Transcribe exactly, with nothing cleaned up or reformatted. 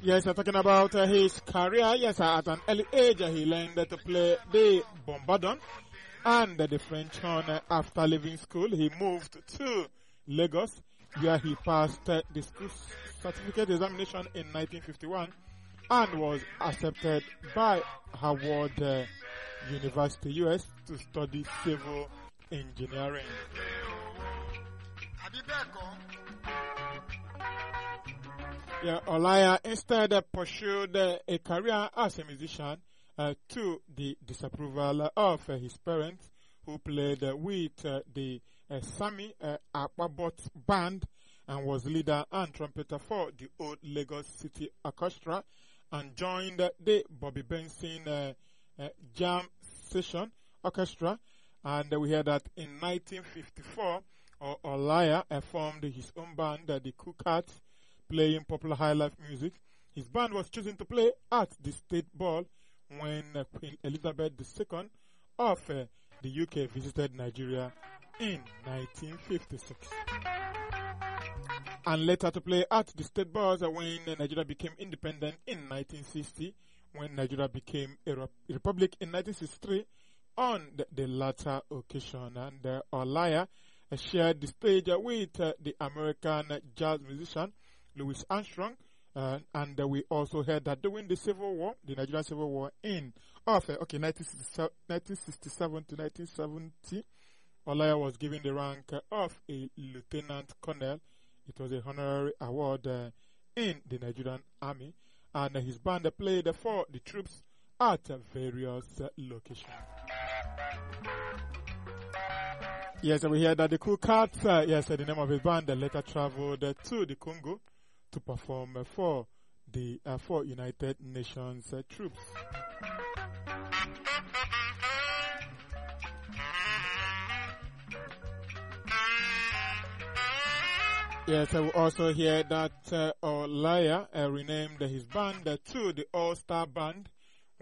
Yes, we're talking about uh, his career. Yes, uh, at an early age, uh, he learned uh, to play the bombardon and uh, the French horn. Uh, after leaving school, he moved to Lagos, where he passed uh, the school certificate examination in nineteen fifty-one and was accepted by Howard uh, University, U S, to study civil engineering. Yeah, Olaya instead uh, pursued uh, a career as a musician uh, to the disapproval of uh, his parents, who played uh, with uh, the uh, Sami uh, Aquabot band and was leader and trumpeter for the old Lagos City Orchestra, and joined uh, the Bobby Benson uh, uh, Jam Session Orchestra. And uh, we heard that in nineteen fifty-four, uh, Olaya uh, formed his own band, uh, the Cool Cats, playing popular high life music. His band was chosen to play at the State Ball when uh, Queen Elizabeth the Second of uh, the U K visited Nigeria in nineteen fifty-six. And later to play at the State Balls uh, when uh, Nigeria became independent in nineteen sixty, when Nigeria became a re- republic in nineteen sixty-three on the, the latter occasion. And uh, Olaya uh, shared the stage uh, with uh, the American uh, jazz musician Louis Armstrong, uh, and uh, we also heard that during the Civil War, the Nigerian Civil War in of uh, okay nineteen sixty-seven to nineteen seventy, Olaya was given the rank uh, of a lieutenant colonel. It was a honorary award uh, in the Nigerian Army, and uh, his band uh, played uh, for the troops at uh, various uh, locations. Yes, uh, we heard that the Cool Cats, uh, yes, uh, the name of his band, uh, later traveled uh, to the Congo to perform uh, for the uh, for United Nations uh, troops. Yes, I will also hear that uh, Olaya uh, renamed his band uh, to the All-Star Band